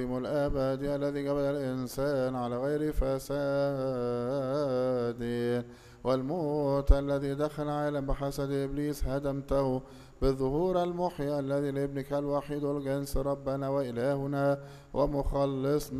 الأبدي الذي جبل الإنسان على غير فساد، والموت الذي دخل العالم بحسد إبليس هدمته بالظهور المحيى الذي لابنك الوحيد الجنس ربنا وإلهنا ومخلصنا